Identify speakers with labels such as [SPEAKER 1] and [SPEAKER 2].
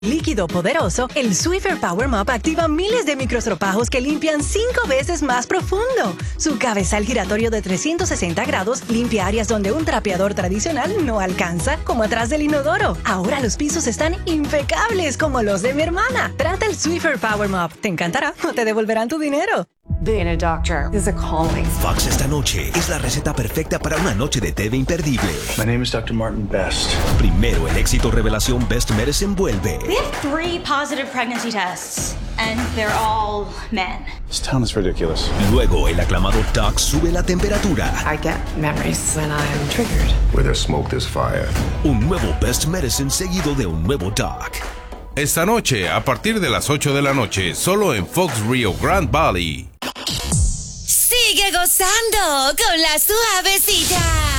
[SPEAKER 1] líquido poderoso, el Swiffer Power Mop activa miles de microestropajos que limpian 5 veces más profundo. Su cabezal giratorio de 360 grados limpia áreas donde un trapeador tradicional no alcanza, como atrás del inodoro. Ahora los pisos están impecables como los de mi hermana. Trata el Swiffer Power Mop. Te encantará o te devolverán tu dinero.
[SPEAKER 2] Being a doctor is a calling.
[SPEAKER 3] Fox esta noche es la receta perfecta para una noche de TV imperdible.
[SPEAKER 4] My name is Dr. Martin Best.
[SPEAKER 3] Primero, el éxito revelación Best Medicine vuelve.
[SPEAKER 5] We have 3 positive pregnancy tests, and they're all men.
[SPEAKER 4] This town is ridiculous.
[SPEAKER 3] Luego, el aclamado Doc sube la temperatura.
[SPEAKER 2] I get memories when I'm triggered.
[SPEAKER 6] Where there's smoke, there's fire.
[SPEAKER 3] Un nuevo Best Medicine seguido de un nuevo Doc.
[SPEAKER 7] Esta noche, a partir de las 8 de la noche, solo en Fox Rio Grande Valley.
[SPEAKER 8] Sigue gozando con la suavecita.